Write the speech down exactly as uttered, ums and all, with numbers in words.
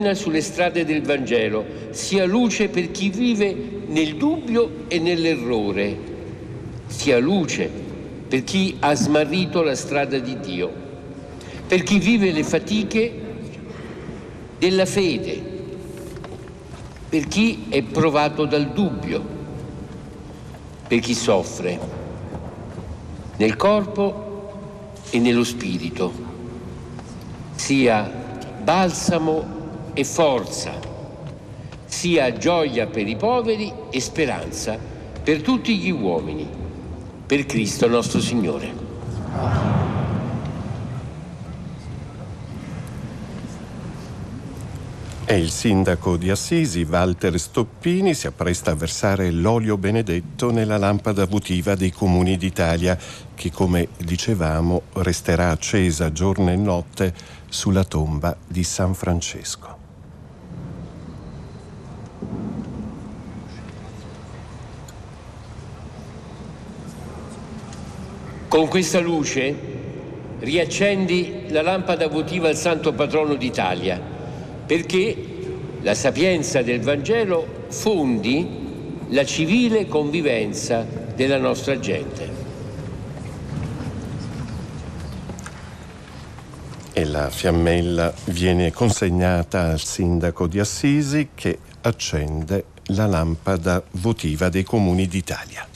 sulle strade del Vangelo, sia luce per chi vive nel dubbio e nell'errore, sia luce per chi ha smarrito la strada di Dio, per chi vive le fatiche della fede, per chi è provato dal dubbio, per chi soffre nel corpo e nello spirito, sia balsamo e forza, sia gioia per i poveri e speranza per tutti gli uomini, per Cristo nostro Signore. E il sindaco di Assisi, Walter Stoppini, si appresta a versare l'olio benedetto nella lampada votiva dei comuni d'Italia, che, come dicevamo, resterà accesa giorno e notte sulla tomba di San Francesco. Con questa luce riaccendi la lampada votiva al Santo Patrono d'Italia, perché la sapienza del Vangelo fondi la civile convivenza della nostra gente. E la fiammella viene consegnata al sindaco di Assisi, che accende la lampada votiva dei comuni d'Italia.